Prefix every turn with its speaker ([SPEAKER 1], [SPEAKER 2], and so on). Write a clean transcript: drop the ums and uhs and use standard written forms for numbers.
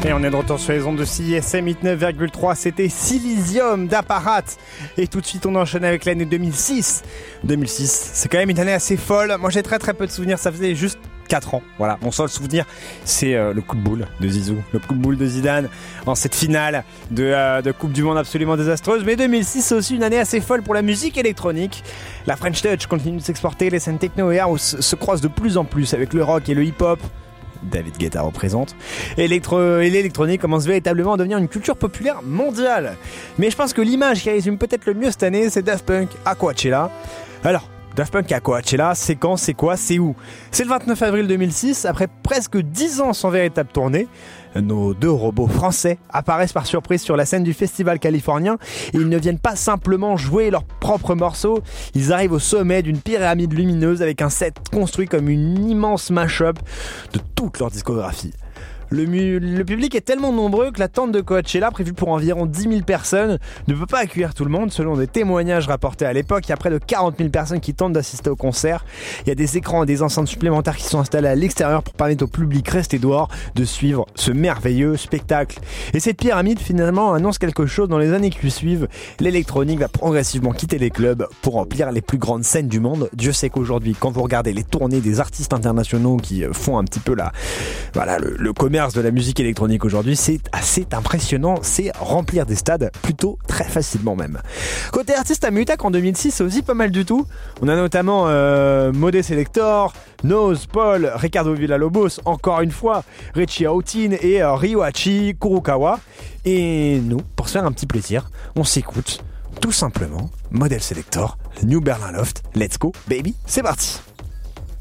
[SPEAKER 1] Et on est de retour sur les ondes de CISM 89,3, c'était Silesium d'Apparat. Et tout de suite on enchaîne avec l'année 2006. 2006, c'est quand même une année assez folle. Moi j'ai très peu de souvenirs, ça faisait juste 4 ans. Voilà, mon seul souvenir, c'est le coup de boule de Zizou, le coup de boule de Zidane en cette finale de Coupe du Monde absolument désastreuse. Mais 2006, c'est aussi une année assez folle pour la musique électronique. La French Touch continue de s'exporter, les scènes techno et house se croisent de plus en plus avec le rock et le hip-hop. David Guetta représente. Et l'électronique commence véritablement à devenir une culture populaire mondiale. Mais je pense que l'image qui résume peut-être le mieux cette année, c'est Daft Punk à Coachella. Alors, Daft Punk à Coachella, c'est quand, c'est quoi, c'est où ? C'est le 29 avril 2006, après presque 10 ans sans véritable tournée. Nos deux robots français apparaissent par surprise sur la scène du festival californien et ils ne viennent pas simplement jouer leurs propres morceaux, ils arrivent au sommet d'une pyramide lumineuse avec un set construit comme une immense mash-up de toute leur discographie. Le public est tellement nombreux que la tente de Coachella, prévue pour environ 10 000 personnes, ne peut pas accueillir tout le monde. Selon des témoignages rapportés à l'époque, il y a près de 40 000 personnes qui tentent d'assister au concert. Il y a des écrans et des enceintes supplémentaires qui sont installés à l'extérieur pour permettre au public resté dehors de suivre ce merveilleux spectacle. Et cette pyramide finalement annonce quelque chose dans les années qui suivent. L'électronique va progressivement quitter les clubs pour remplir les plus grandes scènes du monde. Dieu sait qu'aujourd'hui, quand vous regardez les tournées des artistes internationaux qui font un petit peu le commerce de la musique électronique aujourd'hui, c'est assez impressionnant, c'est remplir des stades plutôt très facilement même. Côté artiste à Mutac en 2006, c'est aussi pas mal du tout. On a notamment Modé Selector, Nose, Paul, Ricardo Villalobos, encore une fois, Richie Houghton et Ryohachi Kurokawa. Et nous, pour se faire un petit plaisir, on s'écoute tout simplement Model Selector, New Berlin Loft. Let's go baby, c'est parti.